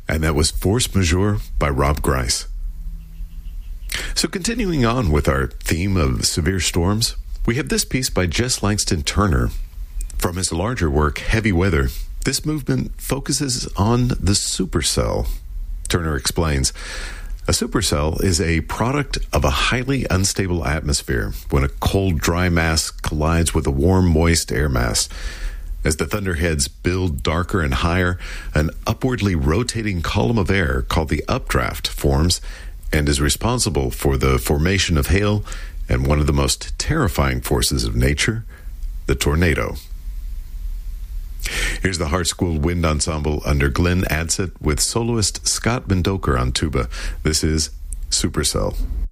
And that was Force Majeure by Rob Grice. So continuing on with our theme of severe storms, we have this piece by Jess Langston Turner. From his larger work, Heavy Weather, this movement focuses on the supercell. Turner explains, a supercell is a product of a highly unstable atmosphere when a cold, dry mass collides with a warm, moist air mass. As the thunderheads build darker and higher, an upwardly rotating column of air called the updraft forms and is responsible for the formation of hail and one of the most terrifying forces of nature, the tornado. Here's the Hartschool Wind Ensemble under Glenn Adsett with soloist Scott Mendoker on tuba. This is Supercell.